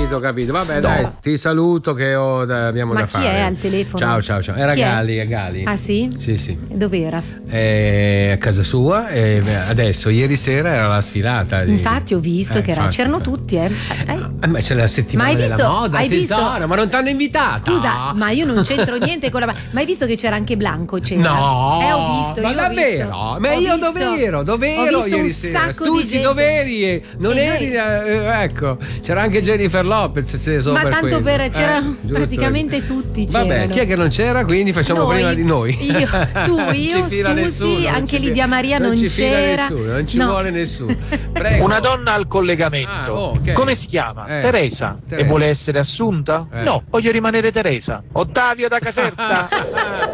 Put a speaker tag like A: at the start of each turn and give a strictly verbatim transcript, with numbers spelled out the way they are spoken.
A: capito, ho capito. Vabbè,
B: Stop.
A: dai, ti saluto che ho da, abbiamo
C: Ma
A: da
C: chi
A: fare.
C: è al telefono?
A: Ciao, ciao, ciao. Era
C: Chi è?
A: Gali, è Gali.
C: Ah sì?
A: Sì, sì.
C: Dov'era?
A: È a casa sua e adesso, ieri sera era la sfilata. Di...
C: Infatti ho visto
A: Eh,
C: che era,
A: infatti.
C: c'erano tutti, eh. Eh,
A: Eh, ma c'è la settimana
C: Ma hai
A: della
C: visto-
A: moda,
C: hai visto-
A: tesoro, ma non ti hanno invitata?
C: Scusa, ma io non c'entro niente con la. Ma hai visto che c'era anche Blanco? C'era?
A: No,
C: Eh, ho visto.
A: ma
C: io ho
A: davvero?
C: visto.
A: Ma
C: Ho
A: io
C: visto-
A: dove ero? Dove
C: ho
A: ero
C: visto
A: ieri
C: un
A: sera?
C: sacco di
A: Scusi,
C: gente.
A: dove eri? Non
C: E
A: eri? eh, ecco, c'era anche Jennifer Lopez. Se so
C: Ma
A: per
C: tanto
A: quello.
C: per c'erano
A: Eh, giusto.
C: praticamente tutti.
A: Vabbè,
C: c'erano.
A: chi è che non c'era? Quindi facciamo
C: Noi.
A: prima di noi.
C: Io, tu,
A: Non
C: io,
A: ci fila
C: Stusi,
A: nessuno, non
C: anche
A: ci fila-
C: Lidia Maria non,
A: non ci fila
C: c'era.
A: nessuno, non ci
C: No.
A: vuole nessuno. Prego.
B: Una donna al collegamento.
A: Ah, oh, ok.
B: Come si chiama?
A: Eh,
B: Teresa.
A: Teresa.
B: E vuole essere assunta?
A: Eh.
B: No, voglio rimanere Teresa. Ottavio da Caserta.